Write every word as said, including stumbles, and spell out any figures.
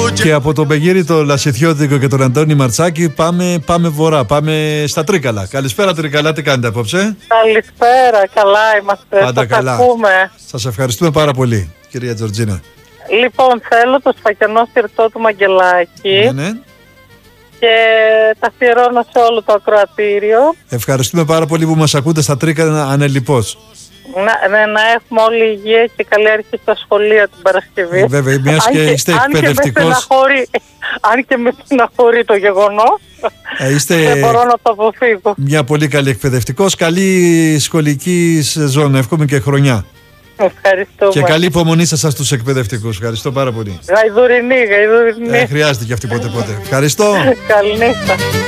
Και από τον Πεγγύρη, το Λασιθιώτικο και τον Αντώνη Μαρτσάκη πάμε, πάμε βορρά, πάμε στα Τρίκαλα. Καλησπέρα Τρίκαλα, τι κάνετε απόψε? Καλησπέρα, καλά είμαστε. Πάντα σας καλά. ακούμε. Σας ευχαριστούμε πάρα πολύ, κυρία Τζορτζίνα. Λοιπόν, θέλω το σφακιανό σιρτό του Μαγγελάκη. Ναι, ναι. Και τα αφιερώνω σε όλο το ακροατήριο. Ευχαριστούμε πάρα πολύ που μας ακούτε στα Τρίκαλα ανελιπώς. Να, ναι, να έχουμε όλη υγεία και καλή αρχή στα σχολεία την Παρασκευή. Βέβαια, μιας και είστε εκπαιδευτικός. Αν, αν και με στεναχωρεί το γεγονός, ε, είστε δεν μπορώ να το αποφύγω. Μια πολύ καλή εκπαιδευτικός, καλή σχολική σεζόν, εύχομαι και χρονιά. Ευχαριστούμε. Και καλή υπομονή σας στους εκπαιδευτικούς. Ευχαριστώ πάρα πολύ. Γαϊδουρινή, γαϊδουρινή. Ε, χρειάζεται και αυτή πότε πότε. Ευχαριστώ. Καληνύχτα.